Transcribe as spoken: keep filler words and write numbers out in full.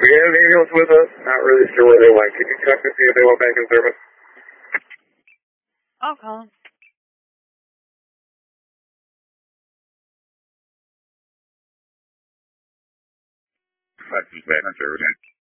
We had an ambulance with us. Not really sure where they went. Can you check to see if they went back in service? I'll call them. That's just back in service.